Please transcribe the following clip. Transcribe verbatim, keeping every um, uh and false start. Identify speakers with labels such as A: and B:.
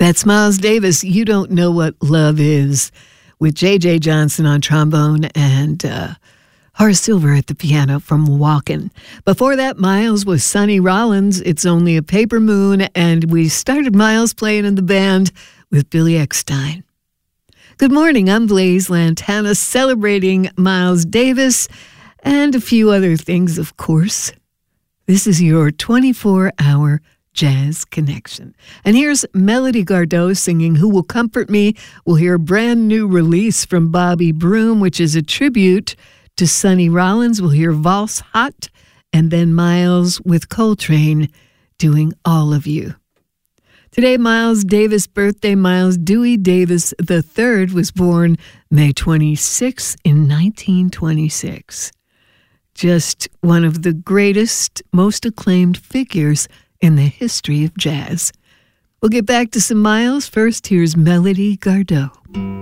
A: That's Miles Davis, You Don't Know What Love Is, with J J Johnson on trombone and uh, Horace Silver at the piano from Walkin'. Before that, Miles was Sonny Rollins, It's Only a Paper Moon, and we started Miles playing in the band with Billy Eckstine. Good morning, I'm Blaise Lantana, celebrating Miles Davis and a few other things, of course. This is your twenty-four hour Jazz Connection. And here's Melody Gardot singing Who Will Comfort Me. We'll hear a brand new release from Bobby Broom, which is a tribute to Sonny Rollins. We'll hear Valse Hot, and then Miles with Coltrane doing All of You. Today, Miles Davis' birthday. Miles Dewey Davis the third was born May twenty-sixth in nineteen twenty-six. Just one of the greatest, most acclaimed figures in the history of jazz. We'll get back to some Miles. First, here's Melody Gardot.